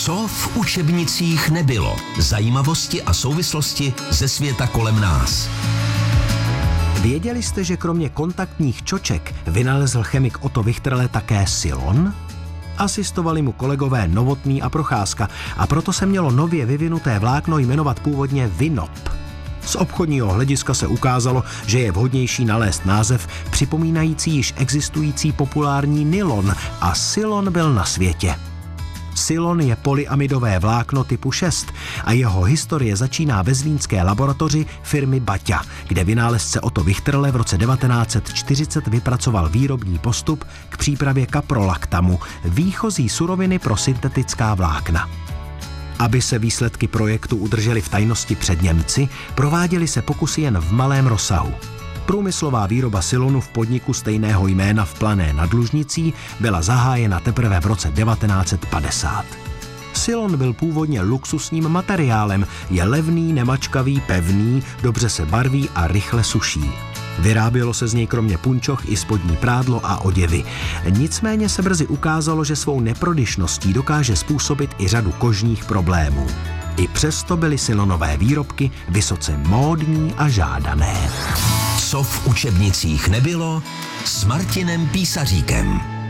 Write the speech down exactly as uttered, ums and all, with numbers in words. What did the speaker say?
Co v učebnicích nebylo? Zajímavosti a souvislosti ze světa kolem nás. Věděli jste, že kromě kontaktních čoček vynalezl chemik Otto Wichterle také silon? Asistovali mu kolegové Novotný a Procházka a proto se mělo nově vyvinuté vlákno jmenovat původně Vinop. Z obchodního hlediska se ukázalo, že je vhodnější nalézt název připomínající již existující populární nylon a silon byl na světě. Silon je polyamidové vlákno typu šest a jeho historie začíná ve zlínské laboratoři firmy Baťa, kde vynálezce Otto Wichterle v roce devatenáct set čtyřicet vypracoval výrobní postup k přípravě kaprolaktamu, výchozí suroviny pro syntetická vlákna. Aby se výsledky projektu udržely v tajnosti před Němci, prováděly se pokusy jen v malém rozsahu. Průmyslová výroba silonu v podniku stejného jména v Plané nad Lužnicí byla zahájena teprve v roce devatenáct set padesát. Silon byl původně luxusním materiálem, je levný, nemačkavý, pevný, dobře se barví a rychle suší. Vyrábělo se z něj kromě punčoch i spodní prádlo a oděvy. Nicméně se brzy ukázalo, že svou neprodyšností dokáže způsobit i řadu kožních problémů. I přesto byly silonové výrobky vysoce módní a žádané. Co v učebnicích nebylo? S Martinem Písaříkem.